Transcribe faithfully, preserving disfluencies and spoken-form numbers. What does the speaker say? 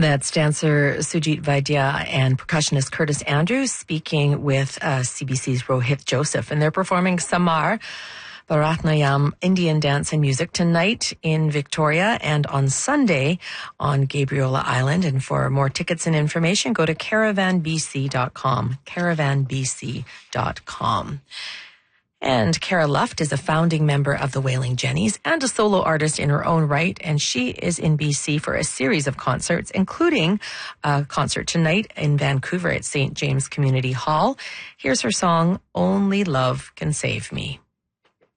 That's dancer Sujit Vaidya and percussionist Curtis Andrews speaking with uh, C B C's Rohit Joseph. And they're performing Samar, Bharatanatyam, Indian dance and music tonight in Victoria and on Sunday on Gabriola Island. And for more tickets and information, go to caravan b c dot com, caravan b c dot com. And Cara Luft is a founding member of the Wailing Jennies and a solo artist in her own right. And she is in B C for a series of concerts, including a concert tonight in Vancouver at Saint James Community Hall. Here's her song, Only Love Can Save Me.